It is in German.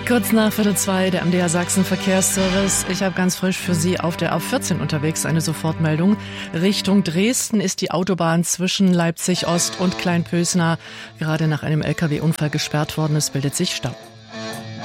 Kurz nach 1:45, der MDR Sachsen Verkehrsservice. Ich habe ganz frisch für Sie auf der A14 unterwegs eine Sofortmeldung. Richtung Dresden ist die Autobahn zwischen Leipzig Ost und Kleinpösna gerade nach einem LKW-Unfall gesperrt worden. Es bildet sich Stau.